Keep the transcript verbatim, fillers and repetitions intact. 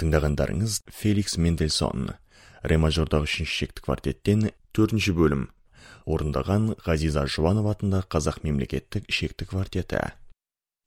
Тыңдағандарыңыз Феликс Мендельсон, ре мажордағы үшінші шекті квартеттен төртінші бөлім. Орындаған Ғазиза Жұбанова атындағы қазақ мемлекеттік шекті квартеті.